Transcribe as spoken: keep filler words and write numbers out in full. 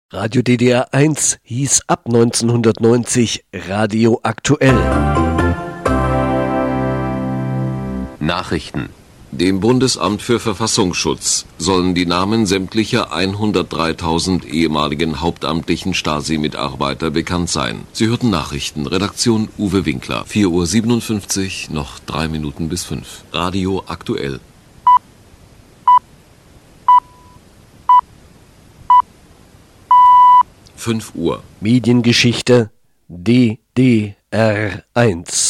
Radio D D R eins hieß ab neunzehnhundertneunzig Radio Aktuell. Nachrichten. Dem Bundesamt für Verfassungsschutz sollen die Namen sämtlicher hundertdreitausend ehemaligen hauptamtlichen Stasi-Mitarbeiter bekannt sein. Sie hörten Nachrichten. Redaktion Uwe Winkler. vier Uhr siebenundfünfzig, noch drei Minuten bis fünf. Radio Aktuell. fünf Uhr. Mediengeschichte D D R eins.